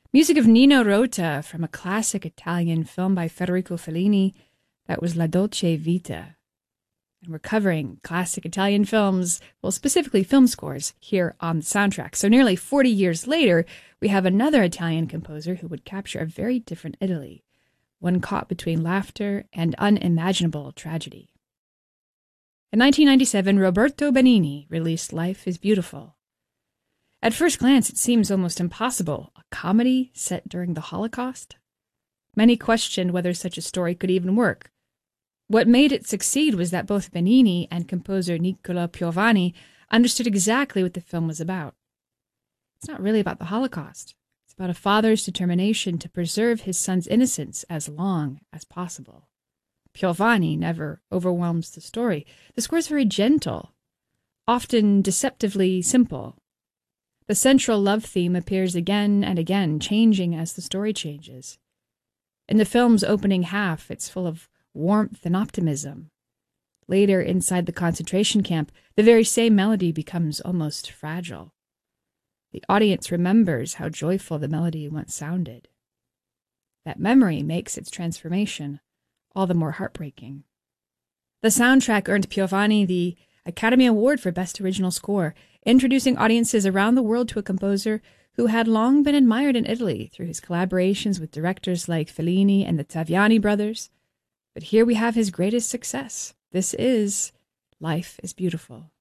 Music of Nino Rota from a classic Italian film by Federico Fellini. That was La Dolce Vita. And we're covering classic Italian films, well, specifically film scores, here on the soundtrack. So nearly 40 years later, we have another Italian composer who would capture a very different Italy, one caught between laughter and unimaginable tragedy. In 1997, Roberto Benigni released Life is Beautiful. At first glance, it seems almost impossible. A comedy set during the Holocaust? Many questioned whether such a story could even work. What made it succeed was that both Benigni and composer Nicola Piovani understood exactly what the film was about. It's not really about the Holocaust. It's about a father's determination to preserve his son's innocence as long as possible. Piovani never overwhelms the story. The score is very gentle, often deceptively simple. The central love theme appears again and again, changing as the story changes. In the film's opening half, it's full of warmth and optimism. Later, inside the concentration camp, the very same melody becomes almost fragile. The audience remembers how joyful the melody once sounded. That memory makes its transformation all the more heartbreaking. The soundtrack earned Piovani the Academy Award for Best Original Score, introducing audiences around the world to a composer who had long been admired in Italy through his collaborations with directors like Fellini and the Taviani brothers. But here we have his greatest success. This is Life is Beautiful.